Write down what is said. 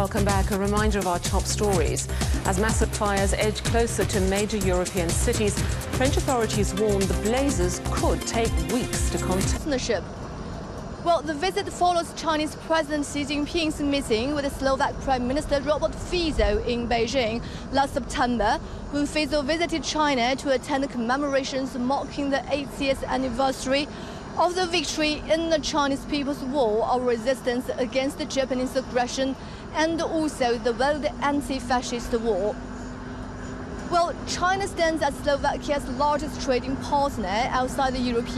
Welcome back. A reminder of our top stories. As massive fires edge closer to major European cities, French authorities warn the blazes could take weeks to contain. Well, the visit follows Chinese President Xi Jinping's meeting with Slovak Prime Minister Robert Fico in Beijing last September, when Fico visited China to attend commemorations marking the 80th anniversary of the victory in the Chinese People's War of resistance against the Japanese aggression and also the World Anti-Fascist War. Well, China stands as Slovakia's largest trading partner outside the European